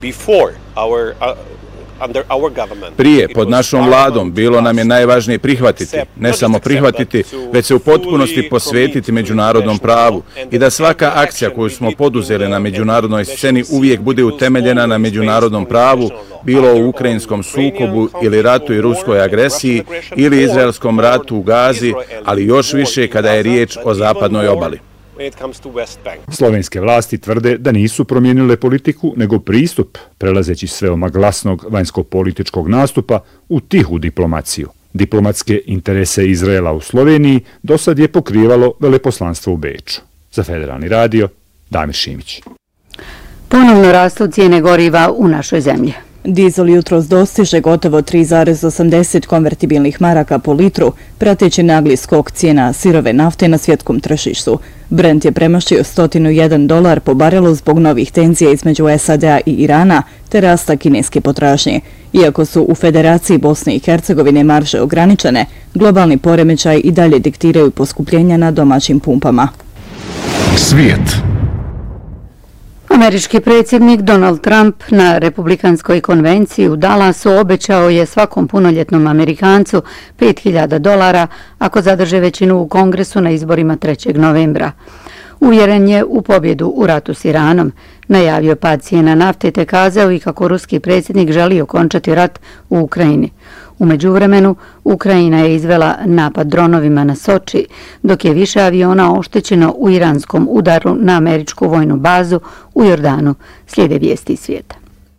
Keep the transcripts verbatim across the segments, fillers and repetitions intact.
Before our, uh, under our government, Prije, pod našom vladom, bilo nam je najvažnije prihvatiti, ne samo prihvatiti, već se u potpunosti posvetiti međunarodnom pravu i da svaka akcija koju smo poduzeli na međunarodnoj sceni uvijek bude utemeljena na međunarodnom pravu, bilo u ukrajinskom sukobu ili ratu i ruskoj agresiji ili izraelskom ratu u Gazi, ali još više kada je riječ o zapadnoj obali. Slovenske vlasti tvrde da nisu promijenile politiku, nego pristup, prelazeći s veoma glasnog vanjsko-političkog nastupa u tihu diplomaciju. Diplomatske interese Izraela u Sloveniji dosad je pokrivalo veleposlanstvo u Beču. Za Federalni radio, Damir Šimić. Ponovno rastu cijene goriva u našoj zemlji. Dizel jutros dostiže gotovo tri zarez osamdeset konvertibilnih maraka po litru, prateći nagli skok cijena sirove nafte na svjetskom tržištu. Brent je premašio sto jedan dolar po barelu zbog novih tenzija između S A D-a i Irana te rasta kineske potražnje. Iako su u Federaciji Bosne i Hercegovine marže ograničene, globalni poremećaj i dalje diktiraju poskupljenja na domaćim pumpama. Svijet. Američki predsjednik Donald Trump na republikanskoj konvenciji u Dallasu obećao je svakom punoljetnom Amerikancu pet hiljada dolara ako zadrže većinu u Kongresu na izborima trećeg novembra. Uvjeren je u pobjedu u ratu s Iranom, najavio pad cijena nafte te kazao i kako ruski predsjednik želi okončati rat u Ukrajini. U međuvremenu, Ukrajina je izvela napad dronovima na Soči, dok je više aviona oštećeno u iranskom udaru na američku vojnu bazu u Jordanu, slijede vijesti iz svijeta.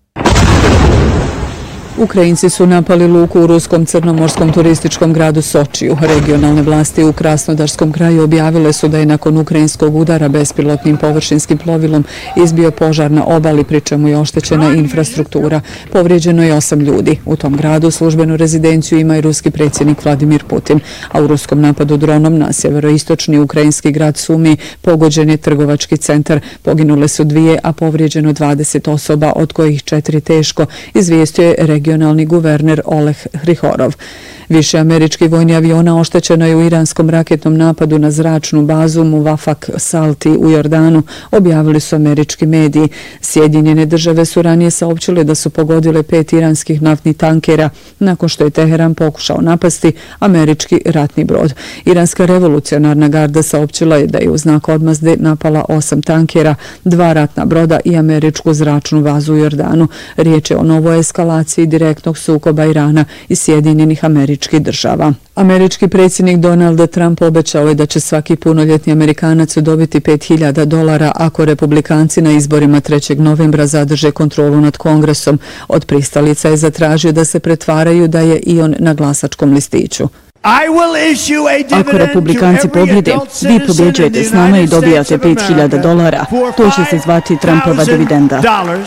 Ukrajinci su napali luku u ruskom crnomorskom turističkom gradu Sočiju. Regionalne vlasti u Krasnodarskom kraju objavile su da je nakon ukrajinskog udara bespilotnim površinskim plovilom izbio požar na obali, pri čemu je oštećena infrastruktura. Povrijeđeno je osam ljudi. U tom gradu službenu rezidenciju ima i ruski predsjednik Vladimir Putin, a u ruskom napadu dronom na sjeveroistočni ukrajinski grad Sumi pogođen je trgovački centar. Poginule su dvije, a povrijeđeno dvadeset osoba, od kojih četiri teško, izvijestio je regionalni guverner Oleg Hrihorov. Više američkih vojnih aviona oštećeno je u iranskom raketnom napadu na zračnu bazu Muvafak Salti u Jordanu, objavili su američki mediji. Sjedinjene države su ranije saopćile da su pogodile pet iranskih naftnih tankera nakon što je Teheran pokušao napasti američki ratni brod. Iranska revolucionarna garda saopćila je da je u znak odmazde napala osam tankera, dva ratna broda i američku zračnu bazu u Jordanu. Riječ je o novoj eskalaciji direktnog sukoba Irana i Sjedinjenih američkih država. Američki predsjednik Donald Trump obećao je da će svaki punoljetni Amerikanac dobiti pet hiljada dolara ako republikanci na izborima trećeg novembra zadrže kontrolu nad Kongresom. Od pristalica je zatražio da se pretvaraju da je i on na glasačkom listiću. Ako republikanci pobjede, vi pobjeđujete s nama i dobijate pet hiljada dolara. To će se zvati Trumpova dividenda.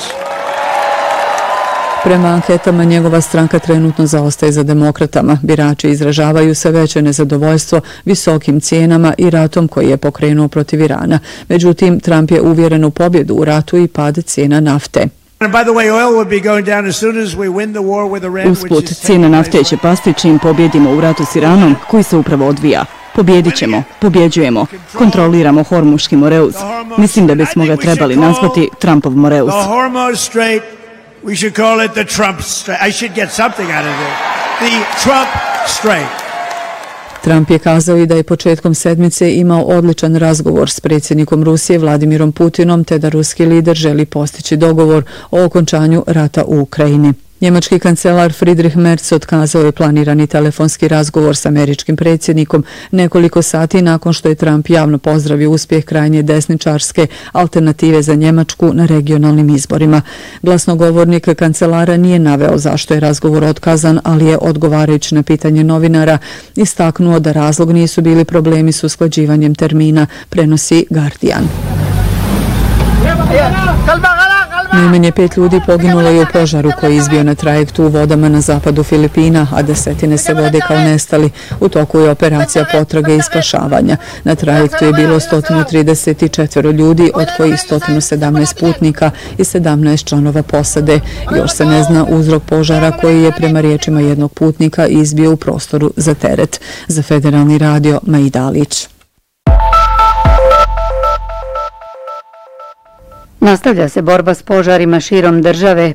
Prema anketama njegova stranka trenutno zaostaje za demokratama. Birači izražavaju sve veće nezadovoljstvo visokim cijenama i ratom koji je pokrenuo protiv Irana. Međutim, Trump je uvjeren u pobjedu u ratu i pad cijena nafte. Usput, cijena nafte će pasti čim pobjedimo u ratu s Iranom koji se upravo odvija. Pobjedit ćemo, pobjeđujemo, kontroliramo Hormuški Moreuz. Mislim da bismo ga trebali nazvati Trumpov Moreuz. We should call it the Trump Strait. I should get something out of it. The Trump Strait. Trump je kazao i da je početkom sedmice imao odličan razgovor s predsjednikom Rusije Vladimirom Putinom, te da ruski lider želi postići dogovor o okončanju rata u Ukrajini. Njemački kancelar Friedrich Merz otkazao je planirani telefonski razgovor s američkim predsjednikom nekoliko sati nakon što je Trump javno pozdravio uspjeh krajnje desničarske alternative za Njemačku na regionalnim izborima. Glasnogovornik kancelara nije naveo zašto je razgovor otkazan, ali je odgovarajući na pitanje novinara istaknuo da razlog nisu bili problemi s usklađivanjem termina, prenosi Guardian. Najmanje pet ljudi poginulo je u požaru koji je izbio na trajektu u vodama na zapadu Filipina, a desetine se vode kao nestali. U toku je operacija potrage i spašavanja. Na trajektu je bilo sto trideset četiri ljudi, od kojih sto sedamnaest putnika i sedamnaest članova posade. Još se ne zna uzrok požara koji je prema riječima jednog putnika izbio u prostoru za teret. Za Federalni radio, Nastavlja se borba s požarima širom države.